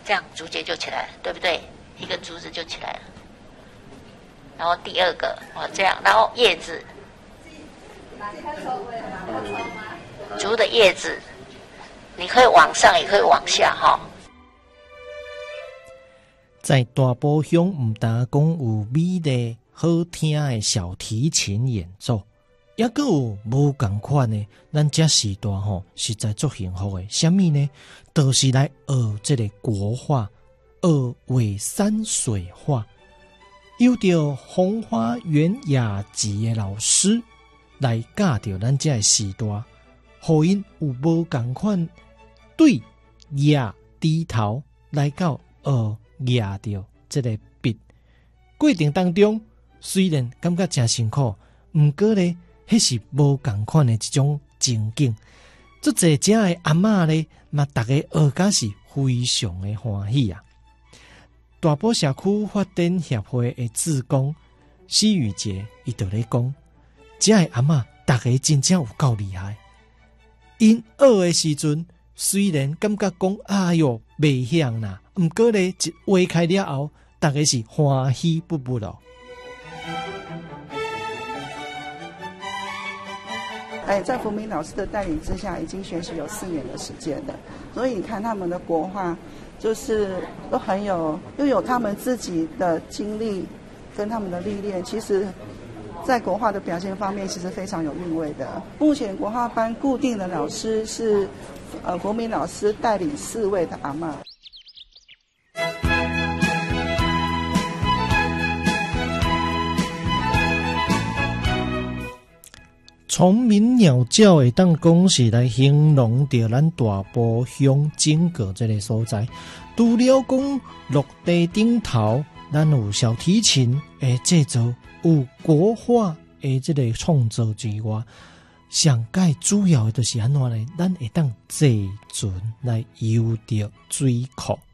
这样竹节就起来了，对不对？一个竹子就起来了。然后第二个这样，然后叶子，竹的叶子，你可以往上，也可以往下哈。 在大埔乡，唔单讲有美丽好听的小提琴演奏，也阁有无同款的。咱这时代实在足幸福的。什么呢？就是来学这个国画，学画山水画。有着风花园雅集的老师来教着咱这个时代，互因有无同款对雅低头来到压着这个笔，过程当中虽然感觉真辛苦，毋过呢，迄是无共款的一种情景。足侪只的阿嬷呢，嘛，大家学甲是非常的欢喜啊！大埔社区发展协会的志工施宇杰，伊就咧讲，只的阿嬷，大家真正有够厉害。因学的时阵，虽然感觉讲，哎哟，袂晓啦。毋过呢，一画开了后，大家是欢喜不不咯。 在福明老师的带领之下，已经学习有4年的时间了。所以你看他们的国画，就是都很有，又有他们自己的经历跟他们的历练。其实，在国画的表现方面，其实非常有韵味的。目前国画班固定的老师是国民老师带领4位的阿嬷。 虫鸣鸟叫会当讲是来形容着咱大埔乡整个这个所在。除了讲落地顶头，咱有小提琴的制作，有国画的这个创作之外，上界主要的就是安怎呢？咱会当坐船来游着水库。